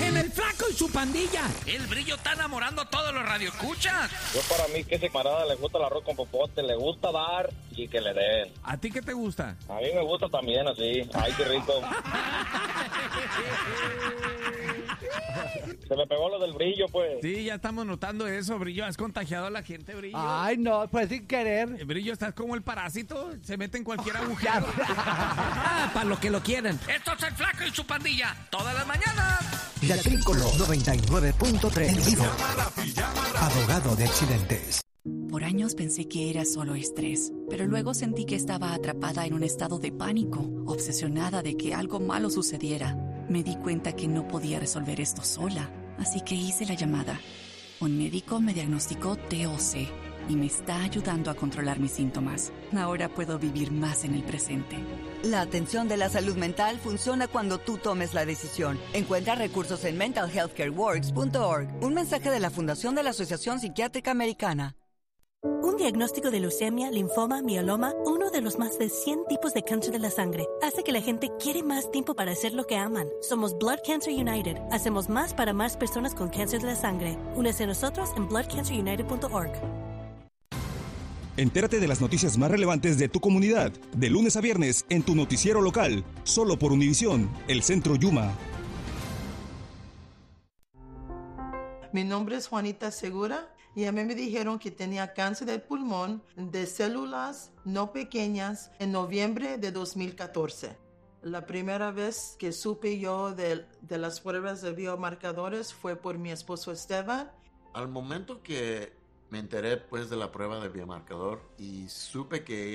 en El Flaco y su Pandilla. El Brillo está enamorando a todos los radioescuchas. Yo para mí que ese camarada le gusta el arroz con popote, le gusta dar y que le den. ¿A ti qué te gusta? A mí me gusta también así. Ay, qué rico. Se me pegó lo del Brillo, pues. Sí, ya estamos notando eso, Brillo. Has contagiado a la gente, Brillo. Ay, no, pues sin querer. Brillo, estás como el parásito. Se mete en cualquier agujero. Para lo que lo quieren. Esto es El Flaco y su Pandilla. Todas las mañanas. La Tricolor 99.3 vivo. Abogado de accidentes. Por años pensé que era solo estrés, pero luego sentí que estaba atrapada en un estado de pánico, obsesionada de que algo malo sucediera. Me di cuenta que no podía resolver esto sola, así que hice la llamada. Un médico me diagnosticó TOC y me está ayudando a controlar mis síntomas. Ahora puedo vivir más en el presente. La atención de la salud mental funciona cuando tú tomes la decisión. Encuentra recursos en mentalhealthcareworks.org. Un mensaje de la Fundación de la Asociación Psiquiátrica Americana. Un diagnóstico de leucemia, linfoma, mieloma, uno de los más de 100 tipos de cáncer de la sangre, hace que la gente quiere más tiempo para hacer lo que aman. Somos Blood Cancer United. Hacemos más para más personas con cáncer de la sangre. Únese a nosotros en bloodcancerunited.org. Entérate de las noticias más relevantes de tu comunidad, de lunes a viernes en tu noticiero local, solo por Univisión, el Centro Yuma. Mi nombre es Juanita Segura y a mí me dijeron que tenía cáncer de pulmón de células no pequeñas en noviembre de 2014. La primera vez que supe yo de las pruebas de biomarcadores fue por mi esposo Esteban. Al momento que me enteré pues de la prueba de biomarcador y supe que